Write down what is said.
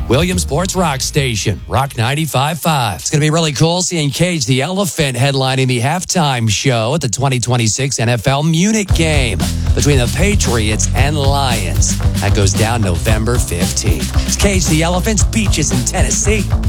Williams Sports Rock Station, Rock 95.5. It's going to be really cool seeing Cage the Elephant headlining the halftime show at the 2026 NFL Munich game between the Patriots and Lions. That goes down November 15th. It's Cage the Elephant's Beaches in Tennessee.